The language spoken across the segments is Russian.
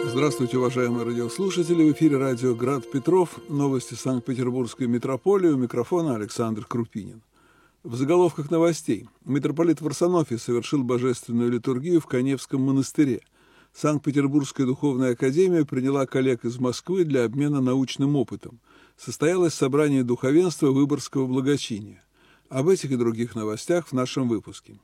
Здравствуйте, уважаемые радиослушатели. В эфире радио «Град Петров». Новости Санкт-Петербургской митрополии. У микрофона Александр Крупинин. В заголовках новостей. Митрополит Варсонофий совершил божественную литургию в Каневском монастыре. Санкт-Петербургская духовная академия приняла коллег из Москвы для обмена научным опытом. Состоялось собрание духовенства Выборгского благочиния. Об этих и других новостях в нашем выпуске.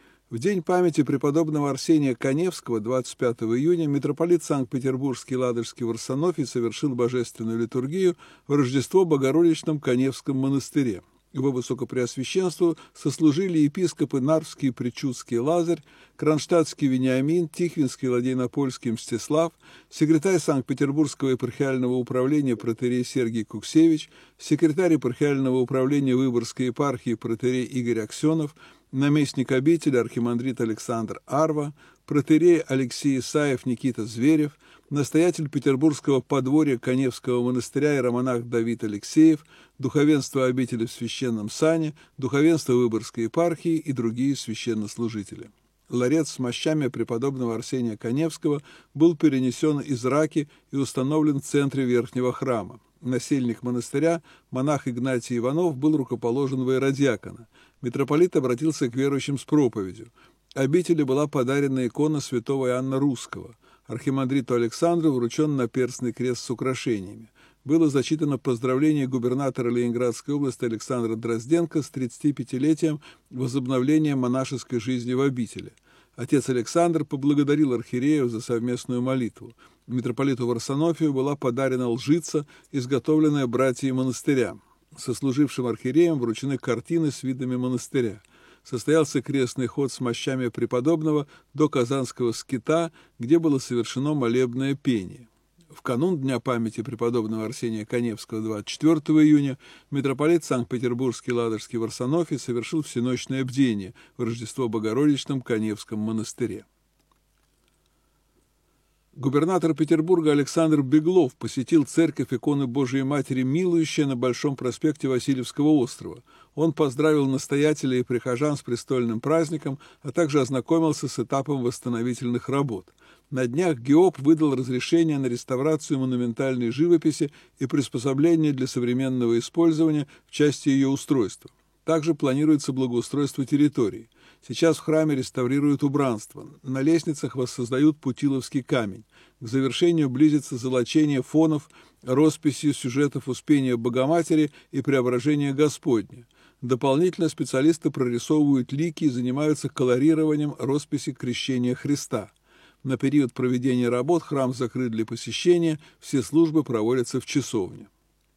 В день памяти преподобного Арсения Каневского, 25 июня, митрополит Санкт-Петербургский Ладожский Варсонофий совершил божественную литургию в Рождество Богородичном Каневском монастыре. Его высокопреосвященству сослужили епископы Нарвский и Пречудский Лазарь, Кронштадтский Вениамин, Тихвинский Ладейнопольский Мстислав, секретарь Санкт-Петербургского епархиального управления протоиерей Сергий Куксевич, секретарь епархиального управления Выборгской епархии протоиерей Игорь Аксенов, наместник обители архимандрит Александр Арва, протоиерей Алексей Исаев, Никита Зверев, настоятель Петербургского подворья Каневского монастыря иеромонах Давид Алексеев, духовенство обители в священном сане, духовенство Выборгской епархии и другие священнослужители. Ларец с мощами преподобного Арсения Каневского был перенесен из Раки и установлен в центре верхнего храма. Насельник монастыря, монах Игнатий Иванов, был рукоположен в иеродиакона. Митрополит обратился к верующим с проповедью. Обители была подарена икона святого Иоанна Русского. Архимандриту Александру вручен наперстный крест с украшениями. Было зачитано поздравление губернатора Ленинградской области Александра Дрозденко с 35-летием возобновления монашеской жизни в обители. Отец Александр поблагодарил архиереев за совместную молитву. Митрополиту Варсонофию была подарена лжица, изготовленная братьями монастыря. Сослужившим архиереям вручены картины с видами монастыря. Состоялся крестный ход с мощами преподобного до Казанского скита, где было совершено молебное пение. В канун Дня памяти преподобного Арсения Каневского, 24 июня, митрополит Санкт-Петербургский Ладожский Варсонофий совершил всеночное бдение в Рождество Богородичном Каневском монастыре. Губернатор Петербурга Александр Беглов посетил церковь иконы Божией Матери Милующая на Большом проспекте Васильевского острова. Он поздравил настоятелей и прихожан с престольным праздником, а также ознакомился с этапом восстановительных работ. На днях ГИОП выдал разрешение на реставрацию монументальной живописи и приспособления для современного использования в части ее устройства. Также планируется благоустройство территории. Сейчас в храме реставрируют убранство. На лестницах воссоздают путиловский камень. К завершению близится золочение фонов, росписью сюжетов Успения Богоматери и Преображения Господня. Дополнительно специалисты прорисовывают лики и занимаются колорированием росписи Крещения Христа. На период проведения работ храм закрыт для посещения, все службы проводятся в часовне.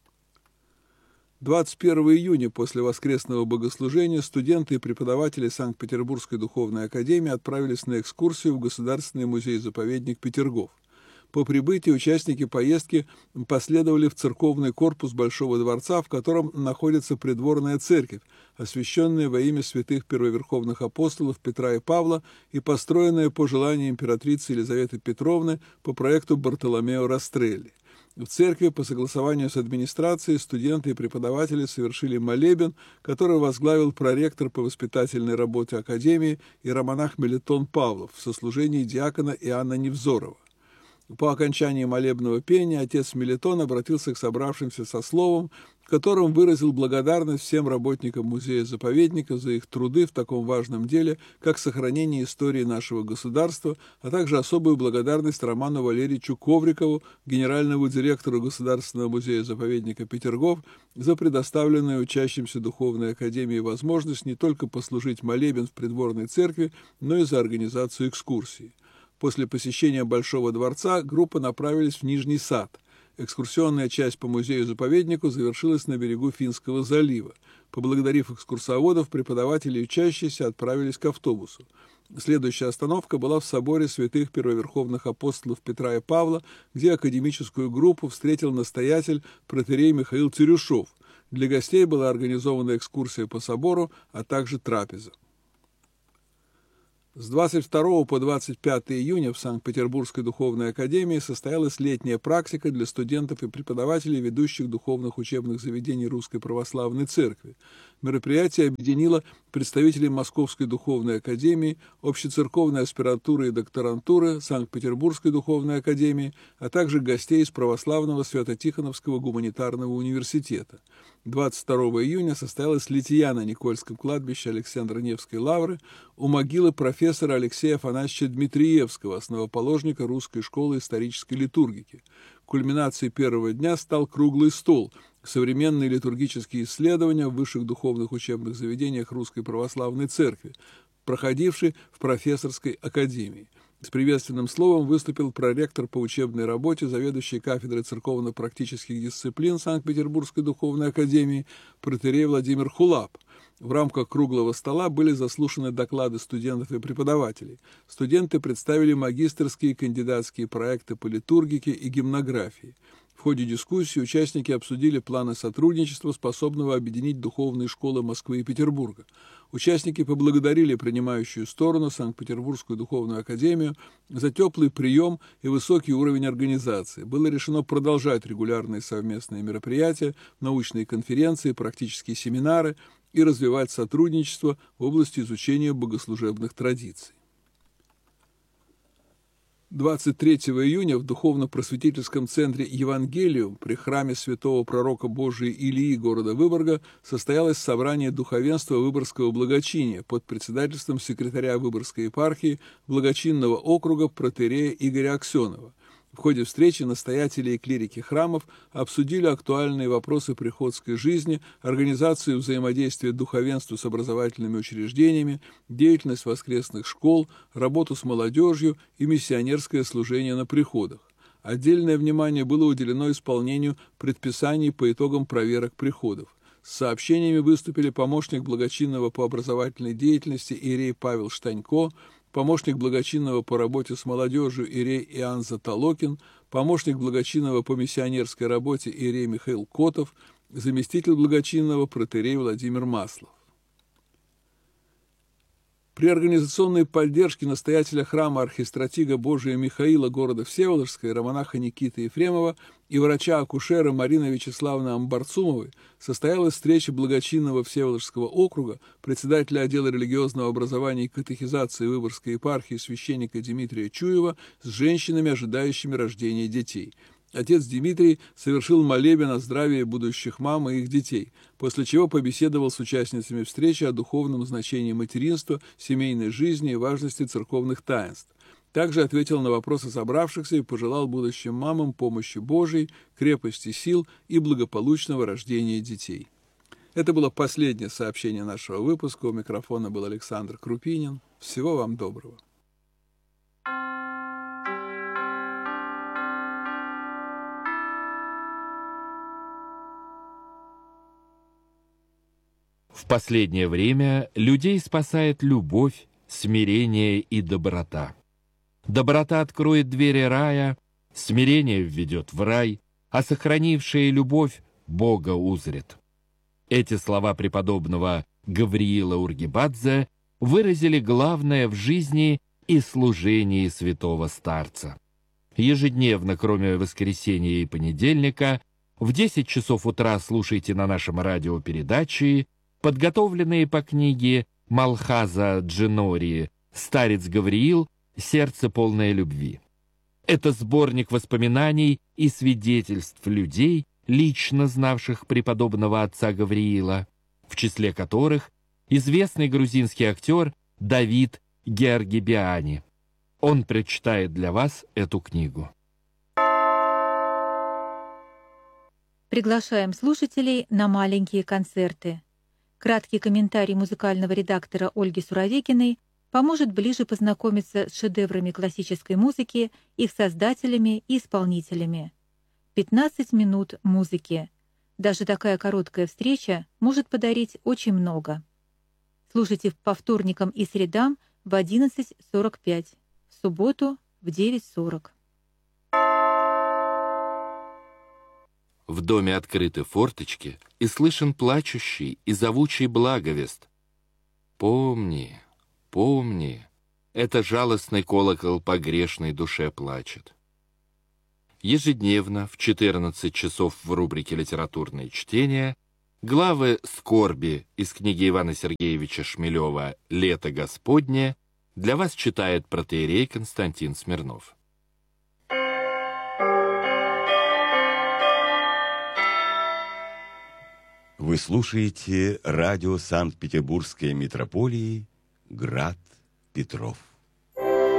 21 июня после воскресного богослужения студенты и преподаватели Санкт-Петербургской духовной академии отправились на экскурсию в Государственный музей-заповедник Петергоф. По прибытии участники поездки последовали в церковный корпус Большого дворца, в котором находится придворная церковь, освященная во имя святых первоверховных апостолов Петра и Павла и построенная по желанию императрицы Елизаветы Петровны по проекту Бартоломео Растрелли. В церкви по согласованию с администрацией студенты и преподаватели совершили молебен, который возглавил проректор по воспитательной работе Академии иеромонах Мелитон Павлов в сослужении диакона Иоанна Невзорова. По окончании молебного пения отец Мелитон обратился к собравшимся со словом, в котором выразил благодарность всем работникам музея-заповедника за их труды в таком важном деле, как сохранение истории нашего государства, а также особую благодарность Роману Валерьевичу Коврикову, генеральному директору Государственного музея-заповедника Петергоф, за предоставленную учащимся Духовной академии возможность не только послужить молебен в придворной церкви, но и за организацию экскурсии. После посещения Большого дворца группа направились в Нижний сад. Экскурсионная часть по музею-заповеднику завершилась на берегу Финского залива. Поблагодарив экскурсоводов, преподаватели и учащиеся отправились к автобусу. Следующая остановка была в соборе святых первоверховных апостолов Петра и Павла, где академическую группу встретил настоятель протоиерей Михаил Тирюшов. Для гостей была организована экскурсия по собору, а также трапеза. С 22 по 25 июня в Санкт-Петербургской духовной академии состоялась летняя практика для студентов и преподавателей ведущих духовных учебных заведений Русской Православной Церкви. Мероприятие объединило представителей Московской духовной академии, общецерковной аспирантуры и докторантуры Санкт-Петербургской духовной академии, а также гостей из Православного Свято-Тихоновского гуманитарного университета. 22 июня состоялась лития на Никольском кладбище Александро-Невской лавры у могилы профессора Алексея Афанасьевича Дмитриевского, основоположника Русской школы исторической литургики. Кульминацией первого дня стал круглый стол «Современные литургические исследования в высших духовных учебных заведениях Русской Православной Церкви», проходивший в профессорской академии. С приветственным словом выступил проректор по учебной работе, заведующий кафедрой церковно-практических дисциплин Санкт-Петербургской духовной академии протоиерей Владимир Хулап. В рамках круглого стола были заслушаны доклады студентов и преподавателей. Студенты представили магистерские и кандидатские проекты по литургике и гимнографии. В ходе дискуссии участники обсудили планы сотрудничества, способного объединить духовные школы Москвы и Петербурга. Участники поблагодарили принимающую сторону Санкт-Петербургскую духовную академию за теплый прием и высокий уровень организации. Было решено продолжать регулярные совместные мероприятия, научные конференции, практические семинары и развивать сотрудничество в области изучения богослужебных традиций. 23 июня в духовно-просветительском центре «Евангелиум» при храме святого пророка Божия Илии города Выборга состоялось собрание духовенства Выборгского благочиния под председательством секретаря Выборгской епархии благочинного округа протоиерея Игоря Аксенова. В ходе встречи настоятели и клирики храмов обсудили актуальные вопросы приходской жизни, организацию взаимодействия духовенства с образовательными учреждениями, деятельность воскресных школ, работу с молодежью и миссионерское служение на приходах. Отдельное внимание было уделено исполнению предписаний по итогам проверок приходов. С сообщениями выступили помощник благочинного по образовательной деятельности иерей Павел Штанько, помощник благочинного по работе с молодежью иерей Иоанн Затолокин, помощник благочинного по миссионерской работе иерей Михаил Котов, заместитель благочинного протоиерей Владимир Маслов. При организационной поддержке настоятеля храма архистратига Божия Михаила города Всеволожска, иеромонаха Никиты Ефремова и врача-акушера Марины Вячеславовны Амбарцумовой состоялась встреча благочинного Всеволожского округа, председателя отдела религиозного образования и катехизации Выборгской епархии священника Дмитрия Чуева с женщинами, ожидающими рождения детей. Отец Дмитрий совершил молебен о здравии будущих мам и их детей, после чего побеседовал с участницами встречи о духовном значении материнства, семейной жизни и важности церковных таинств. Также ответил на вопросы собравшихся и пожелал будущим мамам помощи Божией, крепости сил и благополучного рождения детей. Это было последнее сообщение нашего выпуска. У микрофона был Александр Крупинин. Всего вам доброго. В последнее время людей спасает любовь, смирение и доброта. Доброта откроет двери рая, смирение введет в рай, а сохранившая любовь Бога узрит. Эти слова преподобного Гавриила Ургибадзе выразили главное в жизни и служении святого старца. Ежедневно, кроме воскресенья и понедельника, в 10 часов утра слушайте на нашем радио передачи, подготовленные по книге Малхаза Джинори «Старец Гавриил. Сердце полное любви». Это сборник воспоминаний и свидетельств людей, лично знавших преподобного отца Гавриила, в числе которых известный грузинский актер Давид Георгибиани. Он прочитает для вас эту книгу. Приглашаем слушателей на маленькие концерты. Краткий комментарий музыкального редактора Ольги Суровикиной поможет ближе познакомиться с шедеврами классической музыки, их создателями и исполнителями. 15 минут музыки. Даже такая короткая встреча может подарить очень много. Слушайте по вторникам и средам в 11:45, в субботу в 9:40. В доме открыты форточки, и слышен плачущий и зовучий благовест. Помни, помни, это жалостный колокол по грешной душе плачет. Ежедневно в 14 часов в рубрике «Литературные чтения» Главы «Скорби» из книги Ивана Сергеевича Шмелева «Лето Господне» для вас читает протоиерей Константин Смирнов. Вы слушаете радио Санкт-Петербургской митрополии «Град Петров».